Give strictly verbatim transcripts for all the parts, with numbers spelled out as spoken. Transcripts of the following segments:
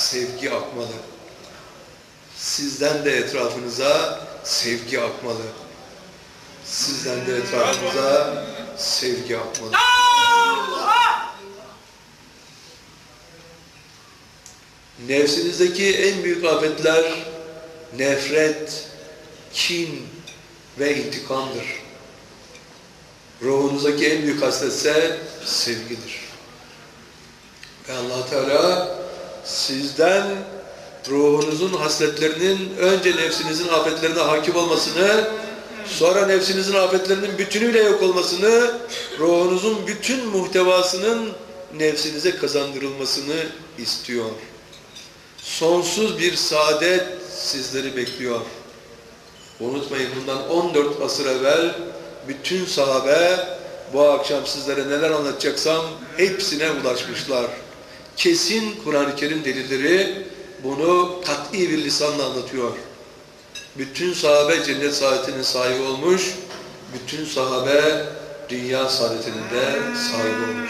sevgi akmalı. Sizden de etrafınıza sevgi akmalı. Sizden de etrafınıza sevgi akmalı. Nefsinizdeki en büyük afetler nefret, kin ve intikamdır. Ruhunuzdaki en büyük hasletse sevgidir. Ve Allah Teala sizden ruhunuzun hasletlerinin önce nefsinizin afetlerine hakim olmasını, sonra nefsinizin afetlerinin bütünüyle yok olmasını, ruhunuzun bütün muhtevasının nefsinize kazandırılmasını istiyor. Sonsuz bir saadet sizleri bekliyor. Unutmayın, bundan on dört asır evvel bütün sahabe bu akşam sizlere neler anlatacaksam hepsine ulaşmışlar. Kesin Kur'an-ı Kerim delilleri bunu kat'i bir lisanla anlatıyor. Bütün sahabe cennet saadetinin sahibi olmuş, bütün sahabe dünya saadetinin de sahibi olmuş.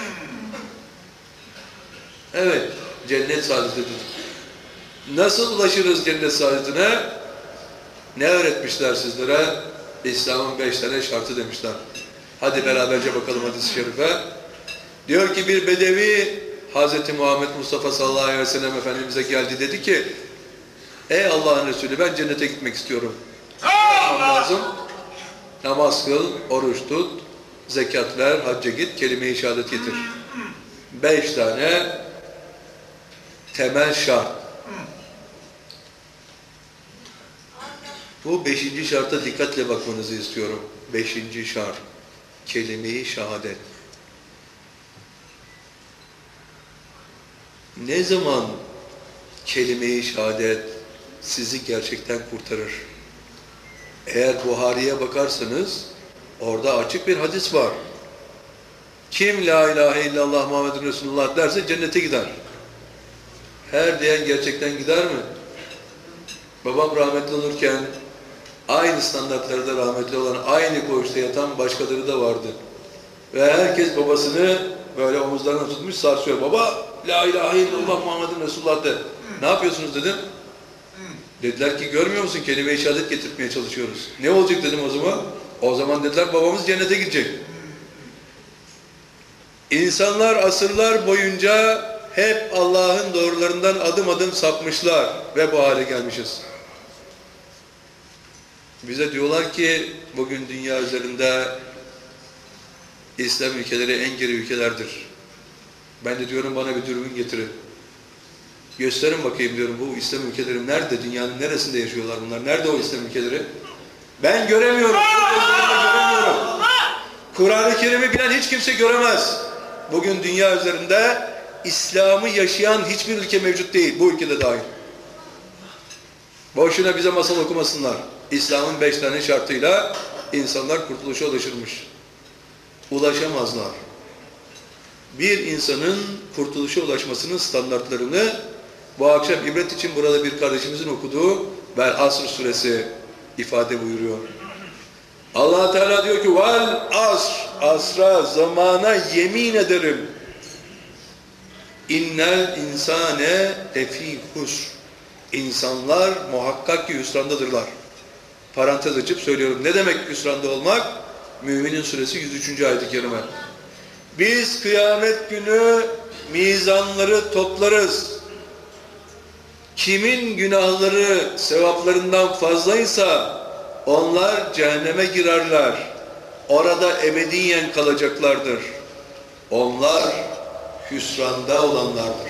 Evet, cennet saadetidir. Nasıl ulaşırız cennet saadetine? Ne öğretmişler sizlere? İslam'ın beş tane şartı demişler. Hadi beraberce bakalım hadis-i şerife. Diyor ki bir bedevi Hazreti Muhammed Mustafa sallallahu aleyhi ve sellem Efendimiz'e geldi, dedi ki ey Allah'ın Resulü, ben cennete gitmek istiyorum. Allah! Lazım. Namaz kıl, oruç tut, zekat ver, hacca git, kelime-i şehadet getir. Beş tane temel şart. Bu beşinci şarta dikkatle bakmanızı istiyorum. Beşinci şart. Kelime-i şehadet. Ne zaman kelime-i şehadet sizi gerçekten kurtarır? Eğer Buhari'ye bakarsanız orada açık bir hadis var. Kim la ilahe illallah Muhammedun Resulullah derse cennete gider. Her diyen gerçekten gider mi? Babam rahmetli olurken aynı standartlarda rahmetli olan, aynı koğuşta yatan başkaları da vardı. Ve herkes babasını böyle omuzlarına tutmuş sarsıyor. Baba la ilahe illallah Muhammedun Resulullah de. Ne yapıyorsunuz dedim. Dediler ki görmüyor musun, kelime-i şehadet getirtmeye çalışıyoruz. Ne olacak dedim o zaman. O zaman dediler babamız cennete gidecek. İnsanlar asırlar boyunca hep Allah'ın doğrularından adım adım sapmışlar ve bu hale gelmişiz. Bize diyorlar ki bugün dünya üzerinde İslam ülkeleri en geri ülkelerdir. Ben de diyorum bana bir dürbün getirin. Gösterin bakayım diyorum, bu İslam ülkeleri nerede? Dünyanın neresinde yaşıyorlar bunlar? Nerede o İslam ülkeleri? Ben göremiyorum. göremiyorum. Kur'an-ı Kerim'i bilen hiç kimse göremez. Bugün dünya üzerinde İslam'ı yaşayan hiçbir ülke mevcut değil. Bu ülkede dahil. Boşuna bize masal okumasınlar. İslam'ın beş tane şartıyla insanlar kurtuluşa ulaşırmış. Ulaşamazlar. Bir insanın kurtuluşa ulaşmasının standartlarını bu akşam ibret için burada bir kardeşimizin okuduğu Vel Asr suresi ifade buyuruyor. Allah Teala diyor ki vel asr, asra, zamana yemin ederim. İnnel insane lefî husr. İnsanlar muhakkak ki hüsrandadırlar. Parantez açıp söylüyorum. Ne demek hüsranda olmak? Müminin suresi yüz üçüncü ayet-i kerime. Biz kıyamet günü mizanları toplarız. Kimin günahları sevaplarından fazlaysa onlar cehenneme girerler. Orada ebediyen kalacaklardır. Onlar hüsranda olanlardır.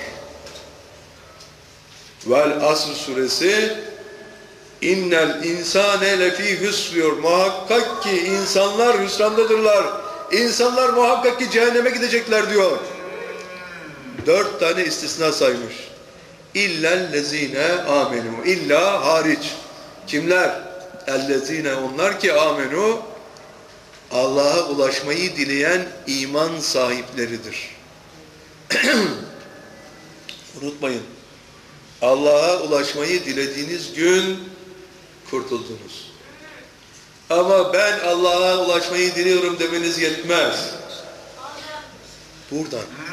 Vel Asr suresi İnnel insane lefî hüsr diyor. Muhakkak ki insanlar hüsrandadırlar. İnsanlar muhakkak ki cehenneme gidecekler diyor. Dört tane istisna saymış. İllellezine amenu. İlla hariç. Kimler? Ellezine onlar ki amenu Allah'a ulaşmayı dileyen iman sahipleridir. Unutmayın. Allah'a ulaşmayı dilediğiniz gün kurtuldunuz. Ama ben Allah'a ulaşmayı diliyorum demeniz yetmez. Buradan